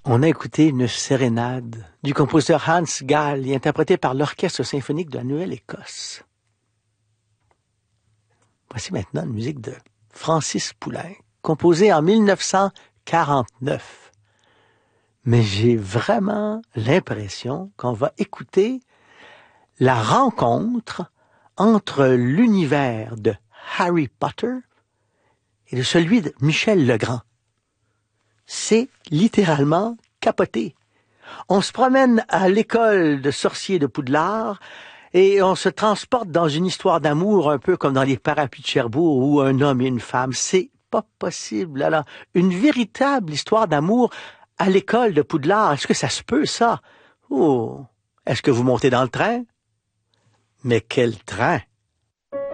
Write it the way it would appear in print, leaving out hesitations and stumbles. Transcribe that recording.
On a écouté une sérénade du compositeur Hans Gall et interprétée par l'Orchestre symphonique de la Nouvelle-Écosse. Voici maintenant une musique de Francis Poulenc, composée en 1949. Mais j'ai vraiment l'impression qu'on va écouter la rencontre entre l'univers de Harry Potter et de celui de Michel Legrand. C'est littéralement capoté. On se promène à l'école de sorciers de Poudlard et on se transporte dans une histoire d'amour un peu comme dans les Parapluies de Cherbourg où un homme et une femme. C'est pas possible. Alors, une véritable histoire d'amour à l'école de Poudlard. Est-ce que ça se peut, ça? Oh! Est-ce que vous montez dans le train? Mais quel train!